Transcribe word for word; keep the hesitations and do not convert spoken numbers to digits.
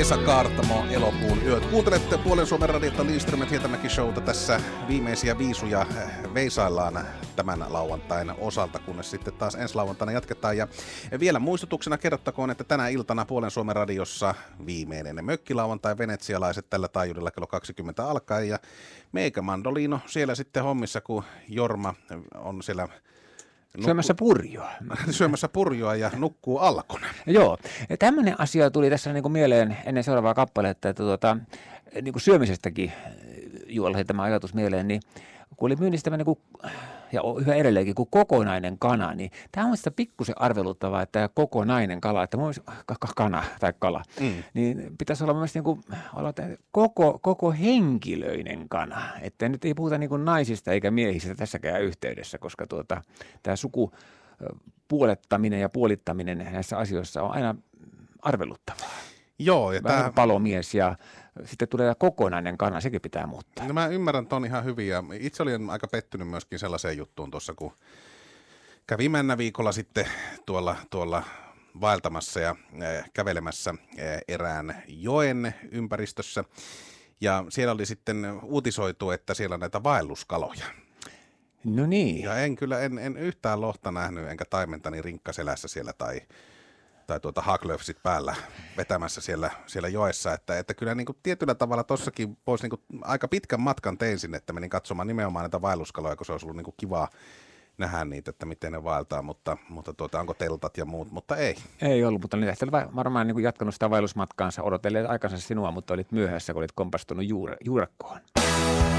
Esa Kaartamo, Elokuun yöt. Kuuntelette Puolen Suomen radiota Lindström Hietamäki showta. Tässä viimeisiä viisuja veisaillaan tämän lauantain osalta, kunnes sitten taas ensi lauantaina jatketaan. Ja vielä muistutuksena kerrottakoon, että tänä iltana Puolen Suomen radiossa viimeinen mökkilauantai venetsialaiset tällä taajuudella kello kaksikymmentä alkaen. Ja meikä Mandolino siellä sitten hommissa, kun Jorma on siellä Nukku... Syömässä purjoa. Syömässä purjoa ja nukkuu alkona. Joo. Ja tämmöinen asia tuli tässä niin kuin mieleen ennen seuraavaa kappaletta, että tuota, niin kuin syömisestäkin juolasin tämä ajatus mieleen, niin kun oli myynnissä tämä, niin kuin, ja yhä edelleenkin, kuin kokonainen kana, niin tämä on sitä pikkusen arveluttavaa, että kokonainen kala, että mun kana tai kala, mm. niin pitäisi olla myös niin kuin, olla koko, koko henkilöinen kana, että nyt ei puhuta niin kuin naisista eikä miehistä tässäkään yhteydessä, koska tuota, tämä sukupuolettaminen ja puolittaminen näissä asioissa on aina arveluttavaa. Joo, ja vähän tämä... palomies ja sitten tulee kokonainen kana, sekin pitää muuttaa. No mä ymmärrän ton ihan hyvin ja itse olin aika pettynyt myöskin sellaiseen juttuun tuossa, kun kävin mennä viikolla sitten tuolla, tuolla vaeltamassa ja äh, kävelemässä äh, erään joen ympäristössä ja siellä oli sitten uutisoitu, että siellä on näitä vaelluskaloja. No niin. Ja en kyllä, en, en yhtään lohta nähnyt enkä taimentani rinkkaselässä siellä tai tai tuota haglöfsit päällä vetämässä siellä, siellä joessa, että, että kyllä niin kuin tietyllä tavalla tossakin voisi niin kuin aika pitkän matkan tein sinne, että menin katsomaan nimenomaan näitä vaelluskaloja, kun se olisi ollut niin kuin kivaa nähdä niitä, että miten ne vaeltaa, mutta, mutta tuota, onko teltat ja muut, mutta ei. Ei ollut, mutta niitä varmaan niin kuin jatkanut sitä vaellusmatkaansa, odotelleet aikansa sinua, mutta olit myöhässä, kun olit kompastunut juure, juurakkoon.